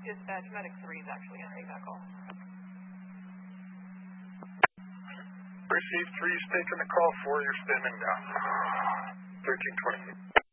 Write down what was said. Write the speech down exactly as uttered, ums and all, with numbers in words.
Dispatch, Medic three is actually going to take that call. Received, three's taking the call, four, you're standing down. thirteen twenty.